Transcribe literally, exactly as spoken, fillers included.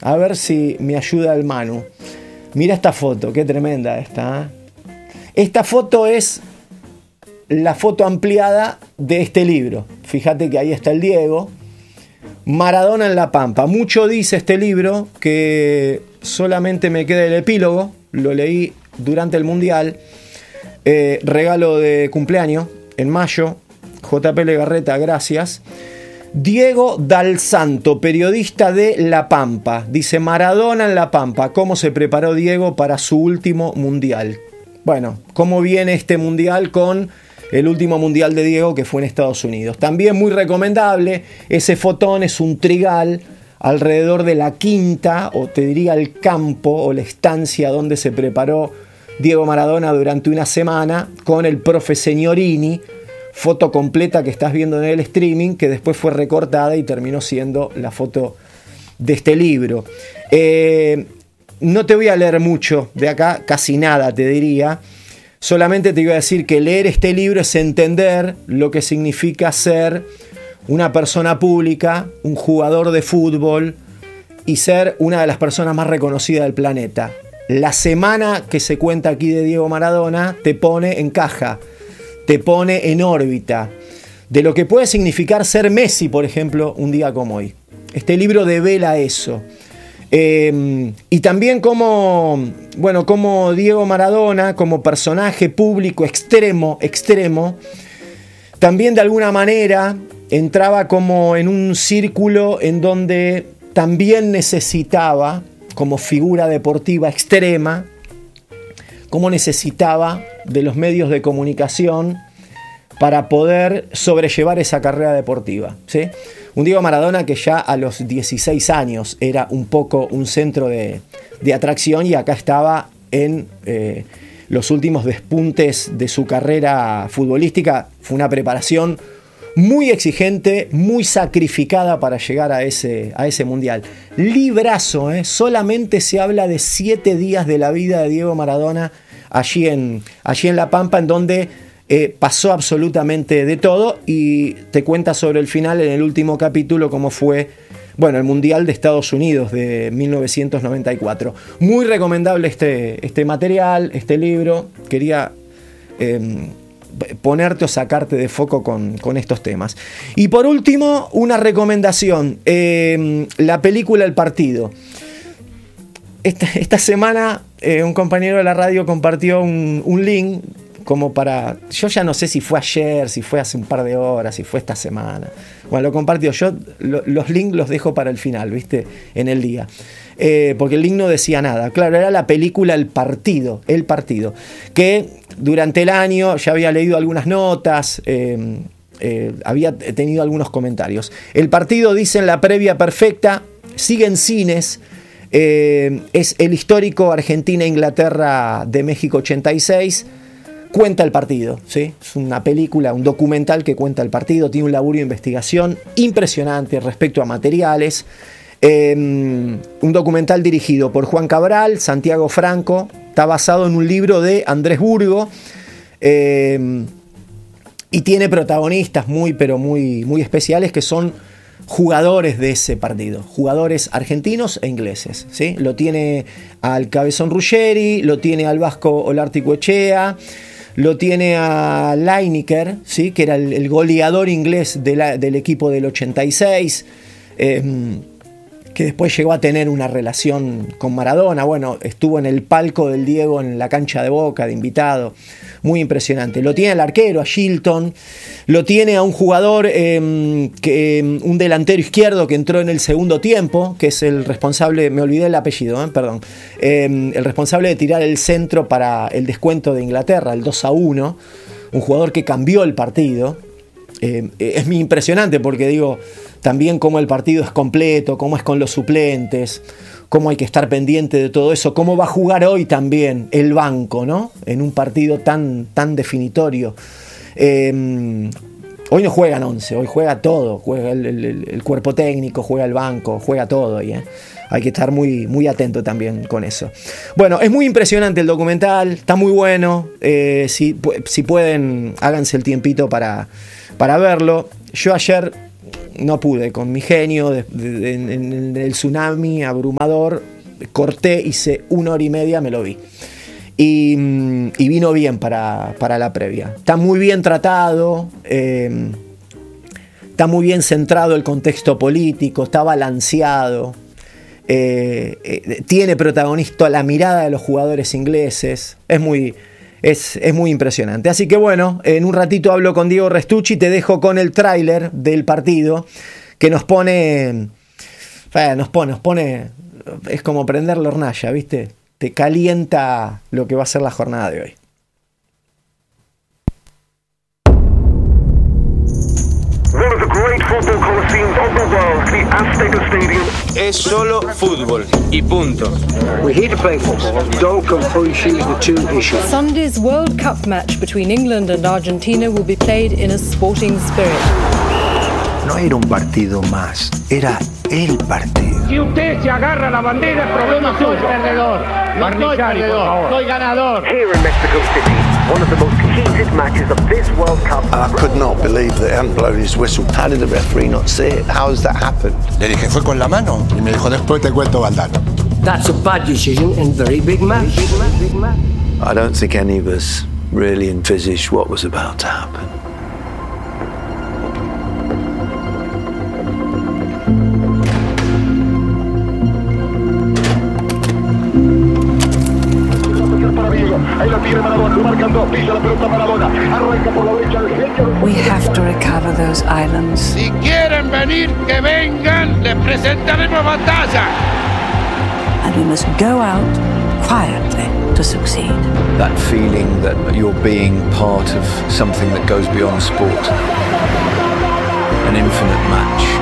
A ver si me ayuda el Manu. Mira esta foto, qué tremenda esta, ¿eh? Esta foto es la foto ampliada de este libro. Fíjate que ahí está el Diego. Maradona en la Pampa. Mucho dice este libro, que solamente me queda el epílogo. Lo leí durante el Mundial. Eh, regalo de cumpleaños, en mayo. J P Legarreta, gracias. Diego Dal Santo, periodista de La Pampa. Dice: Maradona en La Pampa. ¿Cómo se preparó Diego para su último Mundial? Bueno, ¿cómo viene este Mundial con el último Mundial de Diego, que fue en Estados Unidos? También muy recomendable. Ese fotón es un trigal alrededor de la quinta, o te diría el campo o la estancia donde se preparó Diego Maradona durante una semana, con el profe Signorini. Foto completa que estás viendo en el streaming, que después fue recortada y terminó siendo la foto de este libro. Eh, no te voy a leer mucho de acá, casi nada te diría. Solamente te iba a decir que leer este libro es entender lo que significa ser una persona pública, un jugador de fútbol, y ser una de las personas más reconocidas del planeta. La semana que se cuenta aquí de Diego Maradona te pone en caja, te pone en órbita de lo que puede significar ser Messi, por ejemplo, un día como hoy. Este libro devela eso. Eh, y también como, bueno, como Diego Maradona, como personaje público extremo, extremo, también de alguna manera entraba como en un círculo en donde también necesitaba, como figura deportiva extrema, como necesitaba de los medios de comunicación para poder sobrellevar esa carrera deportiva, ¿sí? Un Diego Maradona que ya a los dieciséis años era un poco un centro de, de atracción, y acá estaba en eh, los últimos despuntes de su carrera futbolística. Fue una preparación muy exigente, muy sacrificada para llegar a ese, a ese mundial. Librazo, ¿eh? Solamente se habla de siete días de la vida de Diego Maradona allí en, allí en La Pampa, en donde Eh, pasó absolutamente de todo, y te cuenta sobre el final en el último capítulo cómo fue, bueno, el Mundial de Estados Unidos de mil novecientos noventa y cuatro. Muy recomendable este, este material, este libro. Quería eh, ponerte o sacarte de foco con, con estos temas. Y por último, una recomendación, eh, la película El Partido. Esta, esta semana eh, un compañero de la radio compartió un, un link como para, yo ya no sé si fue ayer, si fue hace un par de horas, si fue esta semana. Bueno, lo compartió. Yo lo, los links los dejo para el final, ¿viste? En el día. Eh, porque el link no decía nada. Claro, era la película El Partido, El Partido, que durante el año ya había leído algunas notas, eh, eh, había tenido algunos comentarios. El Partido, dice en la previa perfecta, sigue en cines. Eh, es el histórico Argentina-Inglaterra de México ochenta y seis. Cuenta el partido, ¿sí? Es una película, un documental que cuenta el partido. Tiene un laburo de investigación impresionante respecto a materiales. Eh, un documental dirigido por Juan Cabral, Santiago Franco. Está basado en un libro de Andrés Burgo. Eh, y tiene protagonistas muy, pero muy, muy especiales, que son jugadores de ese partido, jugadores argentinos e ingleses, ¿sí? Lo tiene al Cabezón Ruggeri, lo tiene al Vasco Olárticoechea, lo tiene a Lineker, ¿sí? Que era el, el goleador inglés de la, del equipo del ochenta y seis, eh, que después llegó a tener una relación con Maradona. Bueno, estuvo en el palco del Diego en la cancha de Boca de invitado. Muy impresionante. Lo tiene el arquero, a Shilton. Lo tiene a un jugador, eh, que, un delantero izquierdo que entró en el segundo tiempo, que es el responsable, me olvidé el apellido, eh, perdón, eh, el responsable de tirar el centro para el descuento de Inglaterra, el dos a uno. Un jugador que cambió el partido. Eh, es muy impresionante porque, digo, también cómo el partido es completo, cómo es con los suplentes, cómo hay que estar pendiente de todo eso, cómo va a jugar hoy también el banco, ¿no? En un partido tan, tan definitorio. Eh, hoy no juegan once, hoy juega todo, juega el, el, el cuerpo técnico, juega el banco, juega todo hoy, ¿eh? Hay que estar muy, muy atento también con eso. Bueno, es muy impresionante el documental, está muy bueno. Eh, si, si pueden, háganse el tiempito para, para verlo. Yo ayer no pude, con mi genio, de, de, de, en, en el tsunami abrumador, corté, hice una hora y media, me lo vi. Y, y vino bien para, para la previa. Está muy bien tratado, eh, está muy bien centrado el contexto político, está balanceado, eh, eh, tiene protagonista la mirada de los jugadores ingleses, es muy... Es, es muy impresionante. Así que bueno, en un ratito hablo con Diego Restucci, te dejo con el tráiler del partido que nos pone, eh, nos pone, nos pone, es como prender la hornalla, ¿viste? Te calienta lo que va a ser la jornada de hoy. One of the great football coliseums of the world, the Azteca Stadium. Es solo fútbol y punto. We're here to play football. Don't confuse the two issues. Sunday's World Cup match between England and Argentina will be played in a sporting spirit. No era un partido más, era el partido. Si usted se agarra a la bandera, el problema es suyo. Perdedor. No soy perdedor, soy ganador. Here in Mexico City, one of the most heated matches of this World Cup. I could not believe that he hadn't blown his whistle. How did the referee not see it? How has that happened? Le dije, fue con la mano. Y me dijo, después te cuento, Valdano. That's a bad decision in a very big match. Big match, big match. I don't think any of us really envisaged what was about to happen. We have to recover those islands. Si quieren venir, que vengan, les presentaremos batalla. And we must go out quietly to succeed. That feeling that you're being part of something that goes beyond sport. An infinite match.